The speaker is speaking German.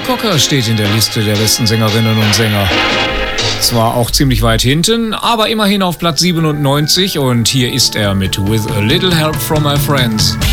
Cocker steht in der Liste der besten Sängerinnen und Sänger. Zwar auch ziemlich weit hinten, aber immerhin auf Platz 97 und hier ist er mit With a Little Help from My Friends.